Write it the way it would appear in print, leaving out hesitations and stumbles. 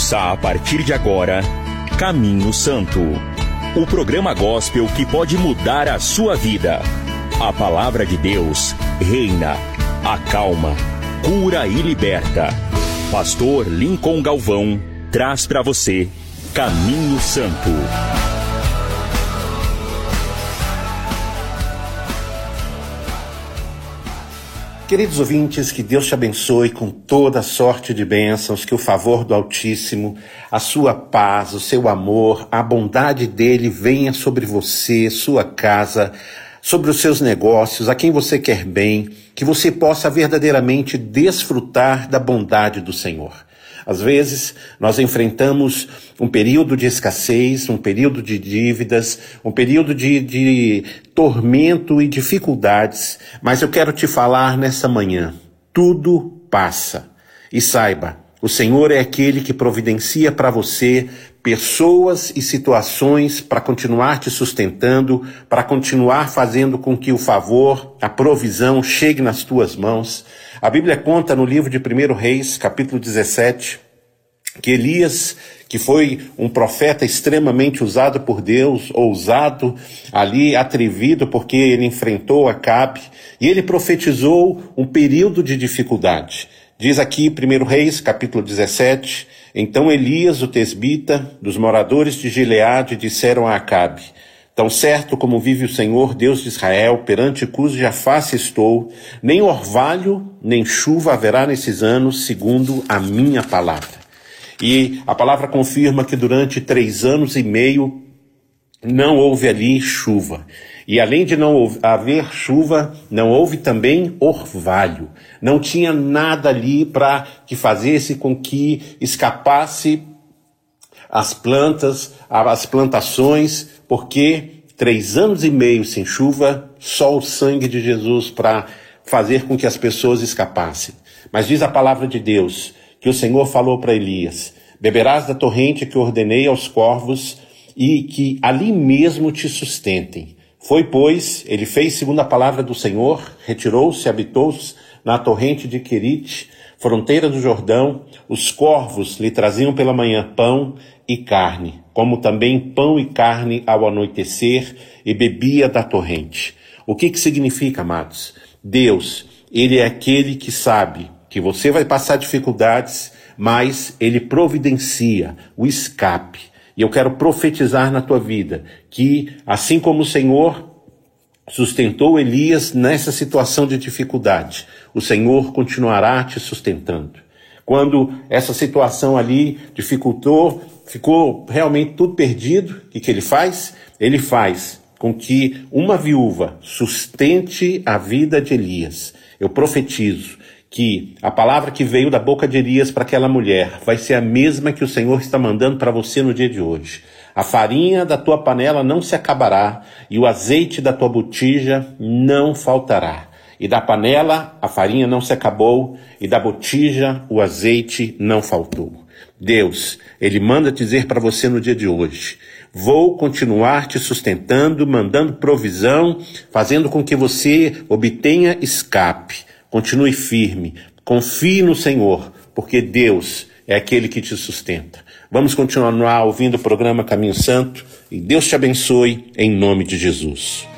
Ouça a partir de agora Caminho Santo, o programa gospel que pode mudar a sua vida. A palavra de Deus reina, acalma, cura e liberta. Pastor Lincoln Galvão traz para você Caminho Santo. Queridos ouvintes, que Deus te abençoe com toda sorte de bênçãos, que o favor do Altíssimo, a sua paz, o seu amor, a bondade dele venha sobre você, sua casa, sobre os seus negócios, a quem você quer bem, que você possa verdadeiramente desfrutar da bondade do Senhor. Às vezes, nós enfrentamos um período de escassez, um período de dívidas, um período de tormento e dificuldades, mas eu quero te falar nessa manhã, tudo passa. E saiba, o Senhor é aquele que providencia para você pessoas e situações para continuar te sustentando, para continuar fazendo com que o favor, a provisão chegue nas tuas mãos. A Bíblia conta no livro de 1 Reis, capítulo 17, que Elias, que foi um profeta extremamente usado por Deus, ousado, ali atrevido, porque ele enfrentou Acabe, e ele profetizou um período de dificuldade. Diz aqui 1 Reis, capítulo 17, então Elias, o tesbita, dos moradores de Gileade, disseram a Acabe: tão certo como vive o Senhor, Deus de Israel, perante cuja face estou, nem orvalho, nem chuva haverá nesses anos, segundo a minha palavra. E a palavra confirma que durante 3 anos e meio não houve ali chuva. E além de não haver chuva, não houve também orvalho. Não tinha nada ali para que fazesse com que escapasse as plantas, as plantações, porque 3 anos e meio sem chuva, só o sangue de Jesus para fazer com que as pessoas escapassem. Mas diz a palavra de Deus que o Senhor falou para Elias: beberás da torrente que ordenei aos corvos e que ali mesmo te sustentem. Foi, pois, ele fez segundo a palavra do Senhor, retirou-se, habitou-se na torrente de Querite, fronteira do Jordão. Os corvos lhe traziam pela manhã pão e carne, como também pão e carne ao anoitecer, e bebia da torrente. O que significa, amados? Deus, ele é aquele que sabe que você vai passar dificuldades, mas ele providencia o escape. E eu quero profetizar na tua vida que, assim como o Senhor sustentou Elias nessa situação de dificuldade, o Senhor continuará te sustentando. Quando essa situação ali dificultou, ficou realmente tudo perdido, o que ele faz? Ele faz com que uma viúva sustente a vida de Elias. Eu profetizo que a palavra que veio da boca de Elias para aquela mulher vai ser a mesma que o Senhor está mandando para você no dia de hoje. A farinha da tua panela não se acabará e o azeite da tua botija não faltará. E da panela a farinha não se acabou e da botija o azeite não faltou. Deus, ele manda dizer para você no dia de hoje: vou continuar te sustentando, mandando provisão, fazendo com que você obtenha escape. Continue firme, confie no Senhor, porque Deus é aquele que te sustenta. Vamos continuar ouvindo o programa Caminho Santo e Deus te abençoe em nome de Jesus.